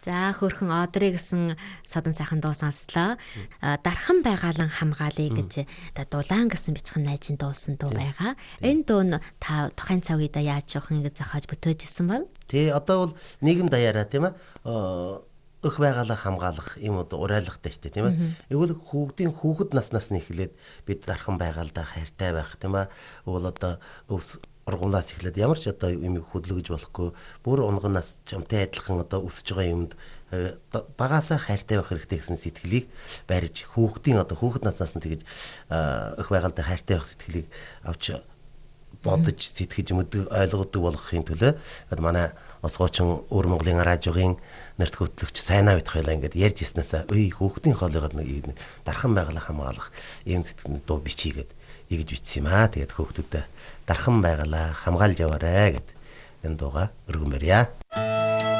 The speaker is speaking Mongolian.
За хөрхөн Одри гэсэн садан сайхан дуу сонслоо. Дархан байгаалан хамгаалъя гэж дулаан гэсэн бичгэн найзын дуулсан дуу байгаа. Энэ дуу нь та тухайн цаг үед яаж явах ингэж зохиож бүтээжсэн бол? Тий, одоо бол нийгэм даяараа тийм ээ. Өх байгаалаа хамгаалах юм уу урайлахтай шүү дээ тийм ээ. Эвгүй хүүхэд наснаас нь эхлээд бид дархан байгаалдаа хайртай байх тийм ээ. Уул одоо ургамлаас эхлээд ямар ч одоо юм хөдлөж болохгүй бүр унганаас чамтай адилхан одоо өсөж байгаа юмд багаасаа хайртай байх хэрэгтэй гэсэн сэтгэлийг барьж хүүхэд наснаас нь тэгэж өх байгаалдаа хайртай байх сэтгэлийг авч бодож сэтгэж мэддэг ойлгодог болгохын төлөө манай Осгоочин өвөр Монголын радиогийн нэрт хөтлөгч Сайнаа битх байлаа ингээд ярьж ирснээсээ хүүхдийн хоолойгоор нэг дархан байгалаа хамгаалах ийм сэтгэл дуу бичийгээд ийгэж бичсэн юм аа. Тэгээд хүүхдүүдэд дархан байгалаа хамгаалж яваарэ гэд энэ дууга өргөн барья.